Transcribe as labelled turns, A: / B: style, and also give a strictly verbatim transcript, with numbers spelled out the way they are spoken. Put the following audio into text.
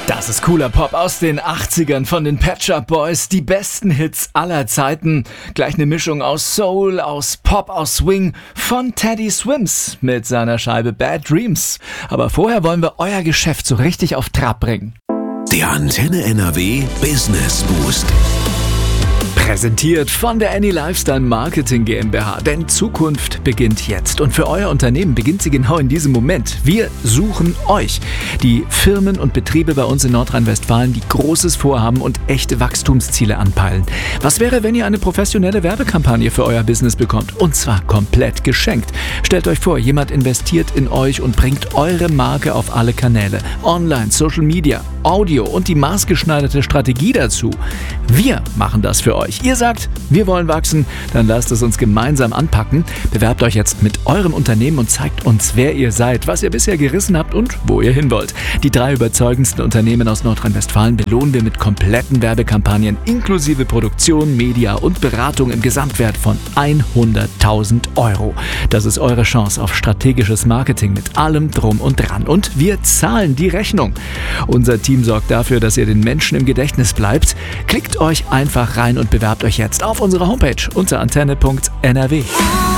A: Das ist cooler Pop aus den achtzigern von den Pet Shop Boys. Die besten Hits aller Zeiten. Gleich eine Mischung aus Soul, aus Pop, aus Swing von Teddy Swims mit seiner Scheibe Bad Dreams. Aber vorher wollen wir euer Geschäft so richtig auf Trab bringen.
B: Der Antenne N R W Business Boost.
A: Präsentiert von der Any Lifestyle Marketing GmbH. Denn Zukunft beginnt jetzt. Und für euer Unternehmen beginnt sie genau in diesem Moment. Wir suchen euch. Die Firmen und Betriebe bei uns in Nordrhein-Westfalen, die Großes vorhaben und echte Wachstumsziele anpeilen. Was wäre, wenn ihr eine professionelle Werbekampagne für euer Business bekommt? Und zwar komplett geschenkt. Stellt euch vor, jemand investiert in euch und bringt eure Marke auf alle Kanäle. Online, Social Media, Audio und die maßgeschneiderte Strategie dazu. Wir machen das für euch. Ihr sagt, wir wollen wachsen, dann lasst es uns gemeinsam anpacken. Bewerbt euch jetzt mit eurem Unternehmen und zeigt uns, wer ihr seid, was ihr bisher gerissen habt und wo ihr hin wollt. Die drei überzeugendsten Unternehmen aus Nordrhein-Westfalen belohnen wir mit kompletten Werbekampagnen inklusive Produktion, Media und Beratung im Gesamtwert von hunderttausend Euro. Das ist eure Chance auf strategisches Marketing mit allem Drum und Dran. Und wir zahlen die Rechnung. Unser Team sorgt dafür, dass ihr den Menschen im Gedächtnis bleibt. Klickt euch einfach rein und bewerbt euch jetzt auf unserer Homepage unter antenne punkt n r w.